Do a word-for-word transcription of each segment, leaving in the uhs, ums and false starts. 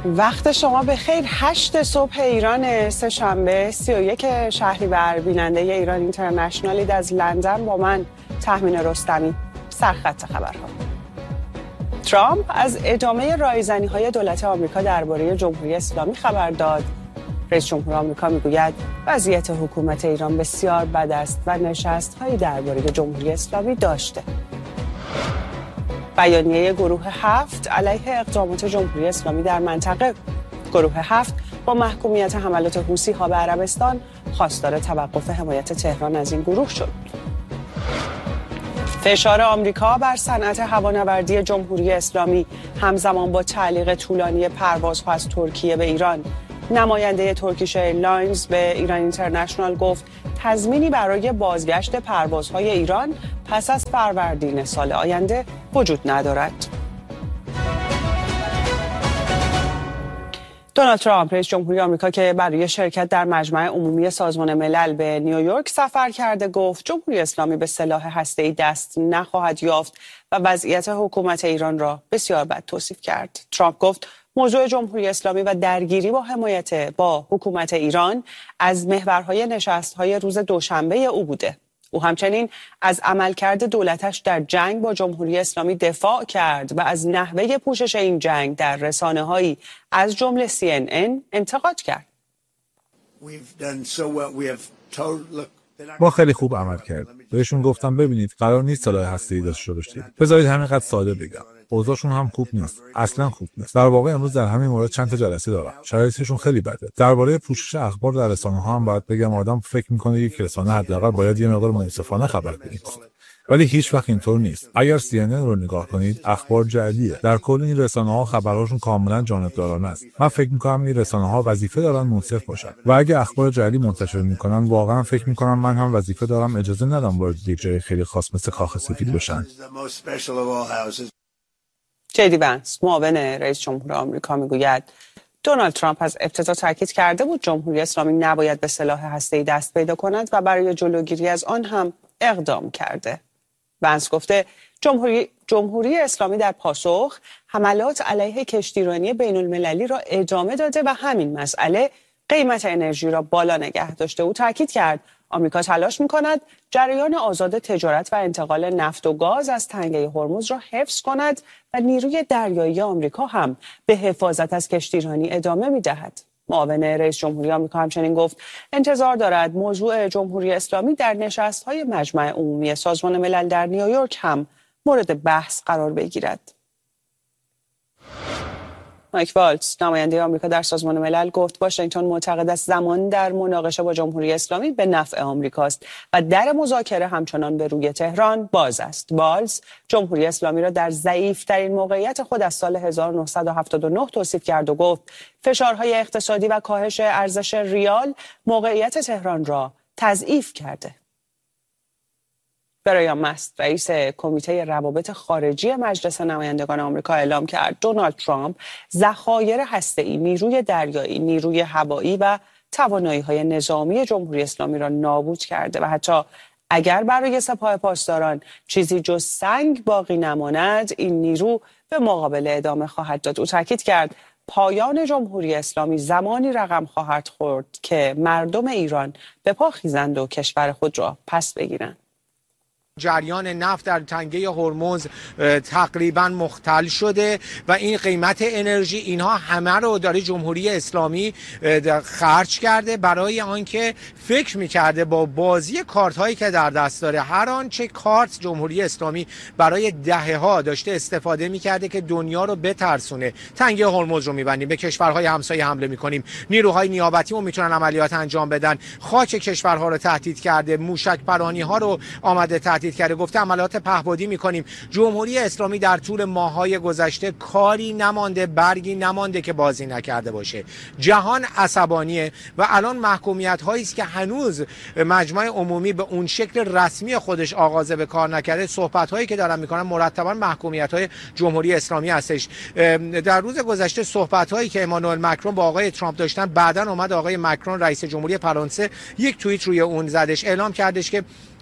وقت شما به خیر. هشت صبح ایران، سه‌شنبه سی و یک شهریور. بیننده ایران اینترنشنال از لندن با من تهمین رستمی. سرخط خبرها. ترامپ از ادامه رایزنی‌های دولت آمریکا درباره جمهوری اسلامی خبر داد. رئیس جمهور آمریکا میگوید وضعیت حکومت ایران بسیار بد است و نشست‌هایی درباره جمهوری اسلامی داشته. بیانیه گروه هفت علیه اقدامات جمهوری اسلامی در منطقه. گروه هفت با محکومیت حملات حوثی‌ها به عربستان خواستار توقف حمایت تهران از این گروه شد. فشار آمریکا بر صنعت هوانوردی جمهوری اسلامی همزمان با تعلیق طولانی پروازها از ترکیه به ایران. نماینده ترکیش ایرلاینز به ایران اینترنشنال گفت تضمینی برای بازگشت پروازهای ایران پس از فروردین سال آینده وجود ندارد. دونالد ترامپ رئیس جمهوری آمریکا که برای شرکت در مجمع عمومی سازمان ملل به نیویورک سفر کرده گفت جمهوری اسلامی به سلاح هسته‌ای دست نخواهد یافت و وضعیت حکومت ایران را بسیار بد توصیف کرد. ترامپ گفت موضوع جمهوری اسلامی و درگیری با حمایت با حکومت ایران از محورهای نشست‌های روز دوشنبه او بوده. او همچنین از عملکرد دولتش در جنگ با جمهوری اسلامی دفاع کرد و از نحوه پوشش این جنگ در رسانه‌هایی از جمله سی ان ان انتقاد کرد. ما خیلی خوب عمل کردیم. بهشون گفتم ببینید قرار نیست سلاح هسته‌ای داشته باشید. بذارید همینقدر ساده بگم. اوضاعشون هم خوب نیست. اصلا خوب نیست. در واقع امروز در همین مورد چند تا جلسه دارم. شرایطشون خیلی بده. درباره پوشش اخبار در رسانه‌ها هم باید بگم آدم فکر می‌کنه یک رسانه حداقل باید یه مقدار منصفانه خبر بده. ولی هیچ وقت اینطور نیست. اگر سی ان ان رو نگاه کنید، اخبار جعلیه. در کل این رسانه‌ها خبرهاشون کاملا جانبدارانه است. من فکر می‌کنم این رسانه‌ها وظیفه دارن منصف باشن. و اگه اخبار جعلی منتشر می‌کنن، واقعا فکر می‌کنم من هم وظیفه دارم اجازه ندم وارد یک جای خیلی خاص مثل کاخ سفید بشن. جدی ونس معاون رئیس جمهور آمریکا میگوید دونالد ترامپ از ابتدا تاکید کرده بود جمهوری اسلامی نباید به سلاح هسته‌ای دست پیدا کند و برای جلوگیری از آن هم اقدام کرده. ونس گفته جمهوری جمهوری اسلامی در پاسخ حملات علیه کشتیرانی بین المللی را ادامه داده و همین مسئله قیمت انرژی را بالا نگه داشته. او تاکید کرد آمریکا تلاش می‌کند جریان آزاد تجارت و انتقال نفت و گاز از تنگه هرمز را حفظ کند و نیروی دریایی آمریکا هم به حفاظت از کشتیرانی ادامه می‌دهد. معاون رئیس جمهوری آمریکا همچنین گفت انتظار دارد موضوع جمهوری اسلامی در نشست‌های مجمع عمومی سازمان ملل در نیویورک هم مورد بحث قرار بگیرد. مایک والتز نماینده آمریکا در سازمان ملل گفت واشنگتن معتقد است زمان در مناقشه با جمهوری اسلامی به نفع آمریکاست و در مذاکره همچنان به روی تهران باز است. والتز جمهوری اسلامی را در ضعیف‌ترین موقعیت خود از سال هزار و نهصد و هفتاد و نه توصیف کرد و گفت فشارهای اقتصادی و کاهش ارزش ریال موقعیت تهران را تضعیف کرده. برایان مست رئیس کمیته روابط خارجی مجلس نمایندگان آمریکا اعلام کرد دونالد ترامپ ذخایر هسته‌ای، نیروی دریایی، نیروی هوایی و توانایی‌های نظامی جمهوری اسلامی را نابود کرده و حتی اگر برای سپاه پاسداران چیزی جز سنگ باقی نماند این نیرو به مقابله ادامه خواهد داد. او تاکید کرد پایان جمهوری اسلامی زمانی رقم خواهد خورد که مردم ایران به پا خیزند و کشور خود را پس بگیرند. جریان نفت در تنگه هرمز تقریبا مختل شده و این قیمت انرژی اینها همه رو داره جمهوری اسلامی خرج کرده برای آنکه فکر میکرده با بازی کارت هایی که در دست داره هر آنچه کارت جمهوری اسلامی برای دهه ها داشته استفاده میکرده که دنیا رو بترسونه. تنگه هرمز رو میبندیم، به کشورهای همسایه حمله میکنیم، نیروهای نیابتی رو میتونن عملیات انجام بدن، خاک کشورها رو تهدید کرده، موشک پرانی ها رو آمده تهدید کرده، گفته عملیات پهپادی میکنیم. جمهوری اسلامی در طول ماه‌های گذشته کاری نمانده، برگی نمانده که بازی نکرده باشه. جهان عصبانیه و الان محکومیت هایی است که هنوز مجمع عمومی به اون شکل رسمی خودش آغازه به کار نکرده. صحبت هایی که دارن میکنن مرتبا محکومیت های جمهوری اسلامی هستش. در روز گذشته صحبت هایی که امانوئل مکرون با آقای ترامپ داشتن، بعداً اومد آقای مکرون رئیس جمهوری فرانسه یک توییت روی اون زدش، اعلام کردش که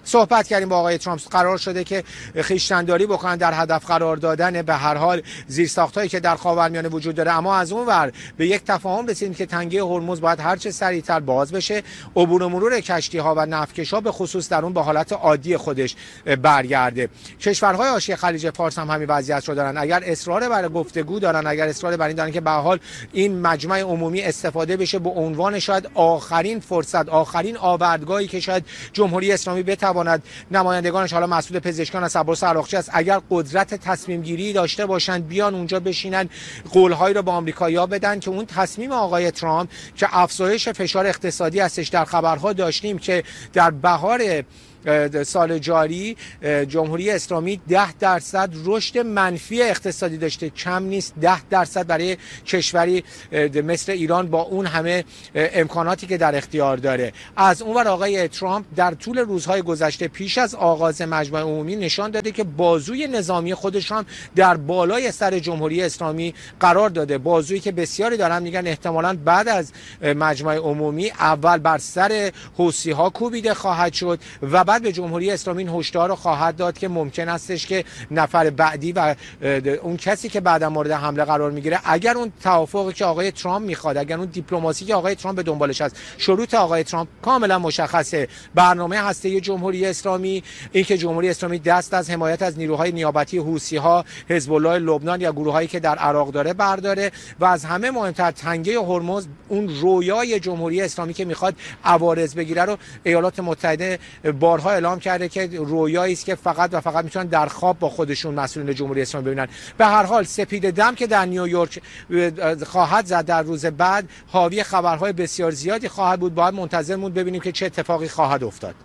صحبت کردیم با آقای ترامپ، قرار شده که خویشتن‌داری بکنن در هدف قرار دادن به هر حال زیرساختایی که در خاورمیانه وجود داره، اما از اون ور به یک تفاهم رسیدیم که تنگه هرمز باید هر چه سریعتر باز بشه، عبور و مرور کشتی‌ها و نفتکش‌ها به خصوص در اون به حالت عادی خودش برگرده. کشورهای حاشیه خلیج فارس هم همین وضعیت رو دارن. اگر اصرار بر گفتگو دارن، اگر اصرار بر این دارن که به هر حال این مجمع عمومی استفاده بشه به عنوان شاید آخرین فرصت، آخرین آوردگاهی که شاید جمهوری اسلامی بتواند نمایندگانش، حالا مسئول پزشکان از عباس عراقچی است، اگر قدرت تصمیم گیری داشته باشند بیان اونجا بشینن قول‌هایی رو با آمریکایی‌ها بدن که اون تصمیم آقای ترامپ که افزایش فشار اقتصادی هستش، در خبرها داشتیم که در بهار سال جاری جمهوری اسلامی ده درصد رشد منفی اقتصادی داشته، کم نیست. ده درصد برای کشوری مثل ایران با اون همه امکاناتی که در اختیار داره. از اونور آقای ترامپ در طول روزهای گذشته پیش از آغاز مجمع عمومی نشان داده که بازوی نظامی خودش هم در بالای سر جمهوری اسلامی قرار داده، بازویی که بسیاری دارن میگن احتمالاً بعد از مجمع عمومی اول بر سر حوثی‌ها کوبیده خواهد شد و بعد به جمهوری اسلامی هشدار رو خواهد داد که ممکن استش که نفر بعدی و اون کسی که بعدا مورد حمله قرار میگیره، اگر اون توافقی که آقای ترامپ میخواد، اگر اون دیپلماسی که آقای ترامپ به دنبالش است، شروط آقای ترامپ کاملا مشخصه، برنامه هسته جمهوری اسلامی، این که جمهوری اسلامی دست از حمایت از نیروهای نیابتی حوثی‌ها، حزب الله لبنان یا گروهایی که در عراق داره برداره، و از همه مهمتر تنگه هرمز، اون رویای جمهوری اسلامی که میخواد عوارض بگیره رو ایالات متحده بارها اعلام کرده که رویایی است که فقط و فقط میتونن در خواب با خودشون مسئولین جمهوری اسلامی ببینن. به هر حال سپید دم که در نیویورک خواهد زد در روز بعد، حاوی خبرهای بسیار زیادی خواهد بود. باید منتظر موند ببینیم که چه اتفاقی خواهد افتاد.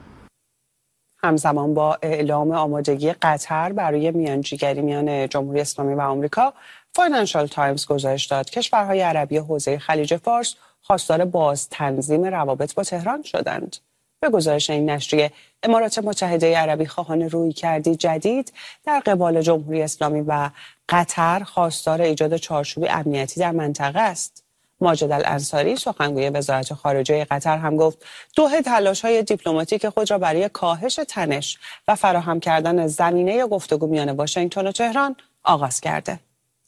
همزمان با اعلام آمادگی قطر برای میانجیگری میان جمهوری اسلامی و آمریکا، فاینانشال تایمز گزارش داد کشورهای عربی حوزه خلیج فارس خواستار باز تنظیم روابط با تهران شدند. به گزارش این نشریه، امارات متحده عربی خواهان رویکردی جدید در قبال جمهوری اسلامی و قطر خواستار ایجاد چارچوب امنیتی در منطقه است. ماجد الانصاری سخنگوی وزارت خارجه قطر هم گفت دوحه تلاش‌های دیپلماتیک خود را برای کاهش تنش و فراهم کردن زمینه گفتگو میان واشنگتن و تهران آغاز کرده.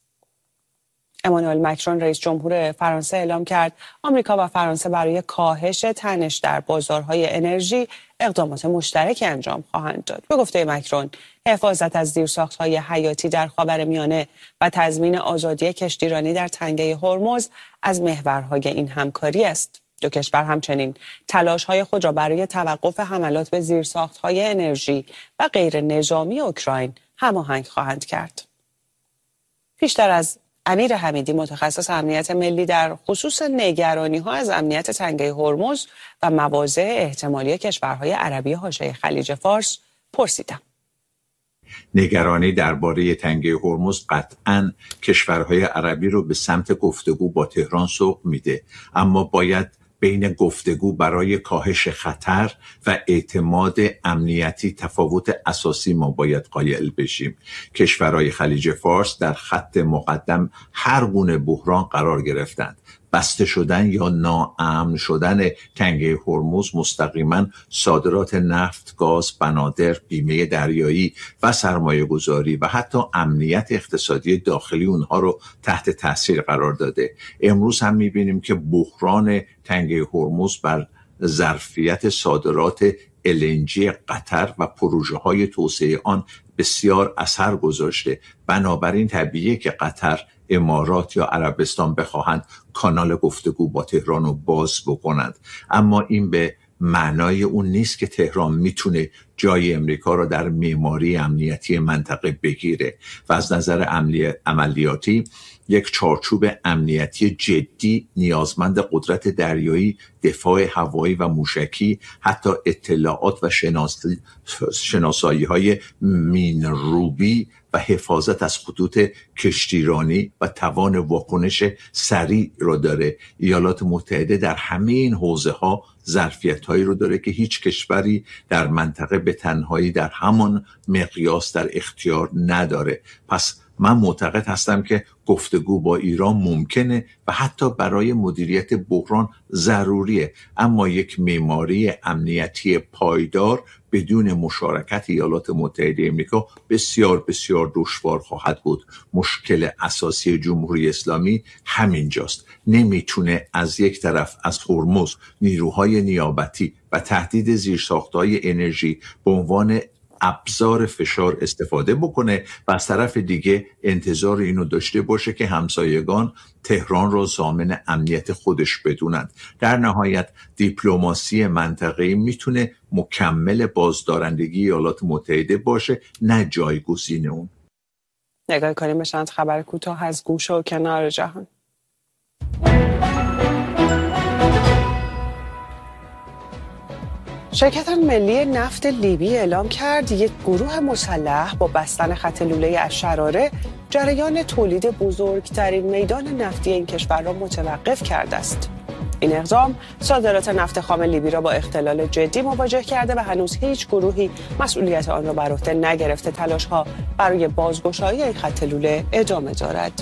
امانوئل مکرون رئیس جمهور فرانسه اعلام کرد آمریکا و فرانسه برای کاهش تنش در بازارهای انرژی اقدامات مشترکی انجام خواهند داد. به گفته مکرون، حفاظت از زیرساخت‌های حیاتی در خاورمیانه و تضمین آزادی کشتیرانی در تنگه هرمز از محورهای این همکاری است. دو کشور همچنین تلاش‌های خود را برای توقف حملات به زیرساخت‌های انرژی و غیر نظامی اوکراین هماهنگ خواهند کرد. پیشتر از امیر حمیدی متخصص امنیت ملی در خصوص نگرانی‌ها از امنیت تنگه هرمز و مواضع احتمالی کشورهای عربی حاشیه خلیج فارس پرسیدم. نگرانی درباره تنگه هرمز قطعاً کشورهای عربی رو به سمت گفتگو با تهران سوق میده، اما باید بین گفتگو برای کاهش خطر و اعتماد امنیتی تفاوت اساسی ما باید قائل بشیم. کشورهای خلیج فارس در خط مقدم هر گونه بحران قرار گرفتند. بسته شدن یا ناامن شدن تنگه هرمز مستقیما صادرات نفت، گاز، بنادر، بیمه دریایی و سرمایه گذاری و حتی امنیت اقتصادی داخلی اونها رو تحت تاثیر قرار داده. امروز هم میبینیم که بحران تنگه هرمز بر ظرفیت صادرات ال ان جی قطر و پروژه های توسعه آن بسیار اثر گذاشته. بنابراین طبیعیه که قطر، امارات یا عربستان بخواهند کانال گفتگو با تهران رو باز بکنند، اما این به معنای اون نیست که تهران میتونه جای امریکا رو در معماری امنیتی منطقه بگیره و از نظر عملیاتی یک چارچوب امنیتی جدی نیازمند قدرت دریایی، دفاع هوایی و موشکی، حتی اطلاعات و شناسی شناسایی های مین‌روبی و حفاظت از خطوط کشتیرانی و توان واکنش سریع رو داره. ایالات متحده در همه این حوزه ها ظرفیت هایی رو داره که هیچ کشوری در منطقه به تنهایی در همان مقیاس در اختیار نداره. پس من معتقد هستم که گفتگو با ایران ممکنه و حتی برای مدیریت بحران ضروریه، اما یک معماری امنیتی پایدار بدون مشارکت ایالات متحده آمریکا بسیار بسیار دشوار خواهد بود. مشکل اساسی جمهوری اسلامی همینجاست. نمیتونه از یک طرف از هرمز نیروهای نیابتی و تهدید زیرساختهای انرژی به عنوان ابزار فشار استفاده بکنه و از طرف دیگه انتظار اینو داشته باشه که همسایگان تهران را ضامن امنیت خودش بدونند. در نهایت دیپلماسی منطقه‌ای میتونه مکمل بازدارندگی ایالات متحده باشه، نه جایگزین اون. نگاه کنیم به چند خبر کوتاه از گوشه و کنار جهان. شرکت ملی نفت لیبی اعلام کرد یک گروه مسلح با بستن خط لوله الشراره جریان تولید بزرگترین میدان نفتی این کشور را متوقف کرده است. این اقدام صادرات نفت خام لیبی را با اختلال جدی مواجه کرده و هنوز هیچ گروهی مسئولیت آن را بر عهده نگرفته. تلاش‌ها برای بازگشایی این خط لوله ادامه دارد.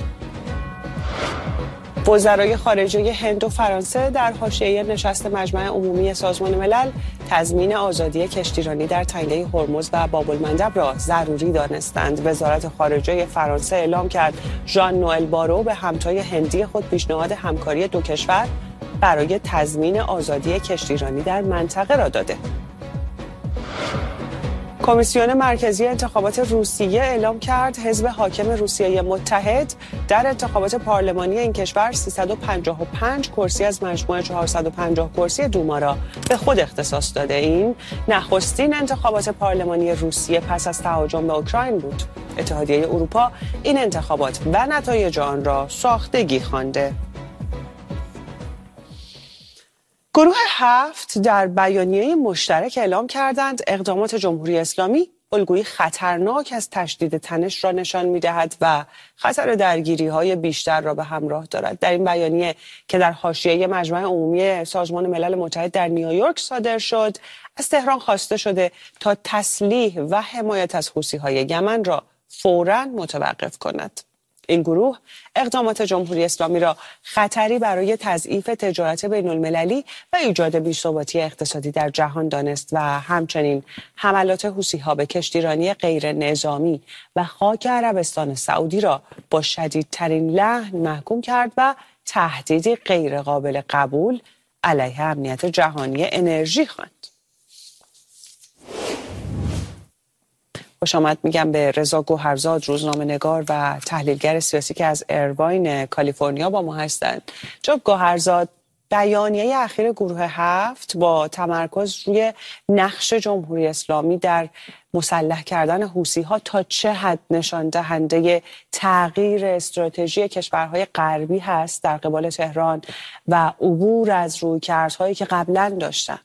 وزرای خارجه هند و فرانسه در حاشیه نشست مجمع عمومی سازمان ملل تضمین آزادی کشتیرانی در تنگه هرمز و باب المندب را ضروری دانستند. وزارت خارجه فرانسه اعلام کرد ژان نوئل بارو به همتای هندی خود پیشنهاد همکاری دو کشور برای تضمین آزادی کشتیرانی در منطقه را داده. کمیسیون مرکزی انتخابات روسیه اعلام کرد حزب حاکم روسیه متحد در انتخابات پارلمانی این کشور سیصد و پنجاه و پنج کرسی از مجموع چهارصد و پنجاه کرسی دوما را به خود اختصاص داده. این نخستین انتخابات پارلمانی روسیه پس از تهاجم به اوکراین بود. اتحادیه اروپا این انتخابات و نتایج آن را ساختگی خوانده. گروه هفت در بیانیه مشترک اعلام کردند اقدامات جمهوری اسلامی الگویی خطرناک از تشدید تنش را نشان می‌دهد و خطر درگیری‌های بیشتر را به همراه دارد. در این بیانیه که در حاشیه مجمع عمومی سازمان ملل متحد در نیویورک صادر شد، از تهران خواسته شده تا تسلیح و حمایت از حوثی‌های یمن را فوراً متوقف کند. این گروه اقدامات جمهوری اسلامی را خطری برای تضعیف تجارت بین المللی و ایجاد بی‌ثباتی اقتصادی در جهان دانست و همچنین حملات حوثی‌ها به کشتیرانی غیر نظامی و خاک عربستان سعودی را با شدیدترین لحن محکوم کرد و تهدیدی غیر قابل قبول علیه امنیت جهانی انرژی خواند. خوش آمد میگم به رضا گوهرزاد، روزنامه‌نگار و تحلیلگر سیاسی که از ایرواین کالیفرنیا با ما هستند. جناب گوهرزاد، بیانیه اخیر گروه هفت با تمرکز روی نقش جمهوری اسلامی در مسلح کردن حوثی‌ها تا چه حد نشان دهنده تغییر استراتژی کشورهای غربی هست در قبال تهران و عبور از رویکردهایی که قبلا داشتن؟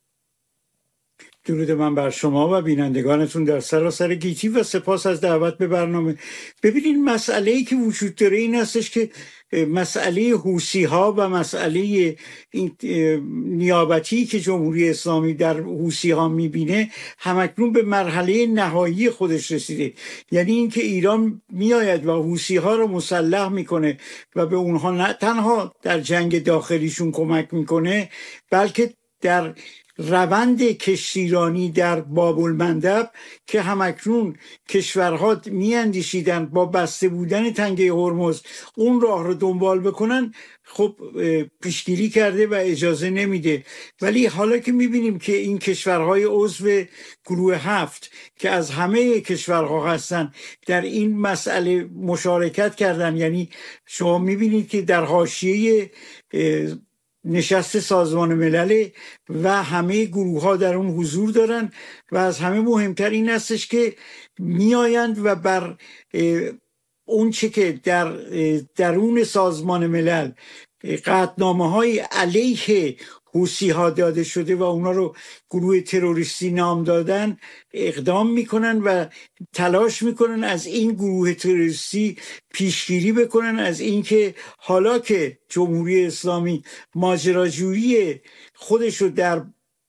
درود من بر شما و بینندگانتون در سراسر گیتی و سپاس از دعوت به برنامه. ببینید، مسئله‌ای که وجود داره این هستش که مسئله حوثی‌ها و مسئله این نیابتی که جمهوری اسلامی در حوثی‌ها می‌بینه همکنون به مرحله نهایی خودش رسیده. یعنی اینکه ایران میآید و حوثی‌ها رو مسلح میکنه و به اونها نه تنها در جنگ داخلیشون کمک میکنه، بلکه در روند کشتیرانی در باب المندب که همکنون کشورها میاندیشیدند با بسته بودن تنگه هرمز اون راه رو دنبال بکنن، خب پیشگیری کرده و اجازه نمیده. ولی حالا که میبینیم که این کشورهای عضو گروه هفت که از همه کشورها هستن در این مسئله مشارکت کردن، یعنی شما میبینید که در حاشیه نشست سازمان ملل و همه گروه ها در اون حضور دارن و از همه مهمتر این هستش که میآیند و بر اون چه که در درون سازمان ملل قطعنامه های علیه حوثی ها داده شده و اونا رو گروه تروریستی نام دادن اقدام میکنن و تلاش میکنن از این گروه تروریستی پیشگیری بکنن از اینکه حالا که جمهوری اسلامی ماجراجویی خودش رو در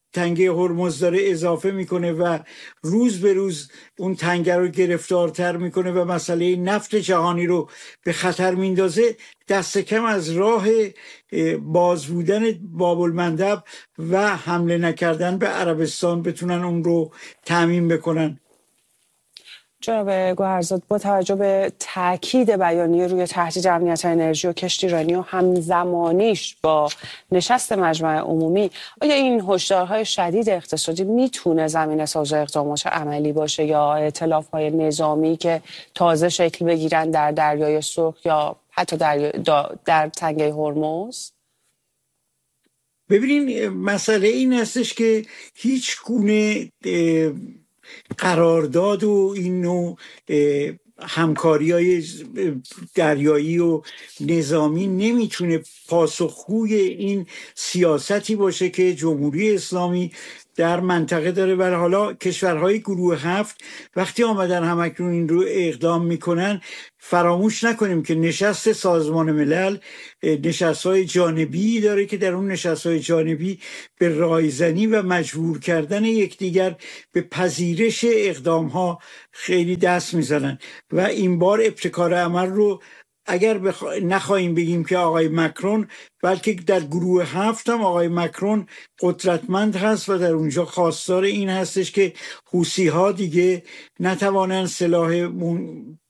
تنگه هرمز داره اضافه میکنه و روز به روز اون تنگه رو گرفتارتر میکنه و مسئله نفت جهانی رو به خطر میندازه، دست کم از راه باز بودن باب المندب و حمله نکردن به عربستان بتونن اون رو تامین بکنن. جناب گوهرزاد، با توجه به تاکید بیانیه روی تهدید امنیت انرژی و کشت ایرانی و همزمانیش با نشست مجمع عمومی، آیا این هشدارهای شدید اقتصادی میتونه زمینه ساز اقدامات عملی باشه یا ائتلاف‌های نظامی که تازه شکل بگیرن در دریای سرخ یا حتی در, در تنگه هرمز؟ ببینین، مسئله این هستش که هیچ گونه قرارداد و این نوع همکاری های دریایی و نظامی نمیتونه پاسخگوی این سیاستی باشه که جمهوری اسلامی در منطقه داره. و حالا کشورهای گروه هفت وقتی آمدن همکنون این رو اقدام میکنن، فراموش نکنیم که نشست سازمان ملل نشست‌های جانبی داره که در اون نشست‌های جانبی به رایزنی و مجبور کردن یکدیگر به پذیرش اقدام‌ها خیلی دست میزنن و این بار ابتکار عمل رو اگر بخ... نخواهیم بگیم که آقای مکرون، بلکه در گروه هفت هم آقای مکرون قدرتمند هست و در اونجا خواستار این هستش که حوثی‌ها دیگه نتوانند سلاح